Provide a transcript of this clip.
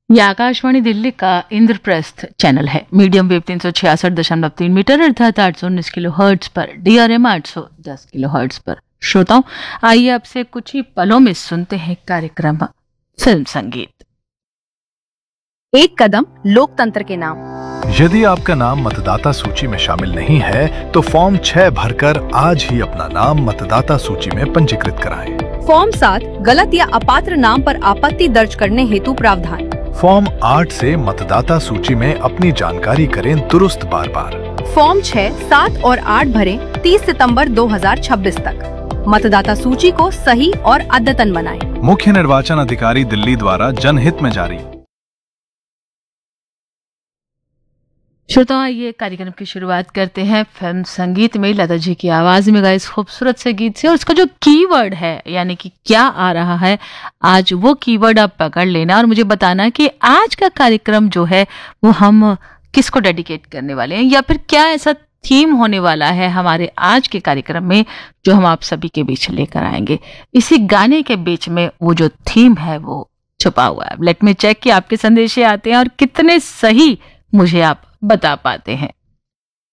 यह आकाशवाणी दिल्ली का इंद्रप्रस्थ चैनल है। मीडियम वेव 366.3 मीटर अर्थात 819 किलो हर्ट्ज पर, DRM 810 किलो हर्ट्ज पर। श्रोताओं, आइए आपसे कुछ ही पलों में सुनते हैं कार्यक्रम फिल्म संगीत। एक कदम लोकतंत्र के नाम। यदि आपका नाम मतदाता सूची में शामिल नहीं है तो फॉर्म 6 भरकर आज ही अपना नाम मतदाता सूची में पंजीकृत कराएं। फॉर्म 7 गलत या अपात्र नाम पर आपत्ति दर्ज करने हेतु प्रावधान। फॉर्म 8 से मतदाता सूची में अपनी जानकारी करें दुरुस्त बार बार। फॉर्म 6, 7 और 8 भरें 30 सितंबर 2026 तक। मतदाता सूची को सही और अद्यतन बनाएं। मुख्य निर्वाचन अधिकारी दिल्ली द्वारा जनहित में जारी। श्रोताओं, आइए कार्यक्रम की शुरुआत करते हैं फिल्म संगीत में लता जी की आवाज में गाए इस खूबसूरत से गीत से। और उसका जो कीवर्ड है, यानी कि क्या आ रहा है आज, वो कीवर्ड आप पकड़ लेना और मुझे बताना कि आज का कार्यक्रम जो है वो हम किसको डेडिकेट करने वाले हैं, या फिर क्या ऐसा थीम होने वाला है हमारे आज के कार्यक्रम में जो हम आप सभी के बीच लेकर आएंगे। इसी गाने के बीच में वो जो थीम है वो छुपा हुआ है। लेट मी चेक कि आपके संदेश आते हैं और कितने सही मुझे आप बता पाते हैं।